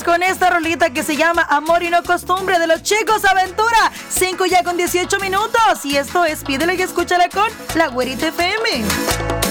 vamos con esta rolita que se llama Amor y no costumbre de los Chicos Aventura. 5 ya con 18 minutos. Y esto es Pídele y escúchala con La Güerita FM.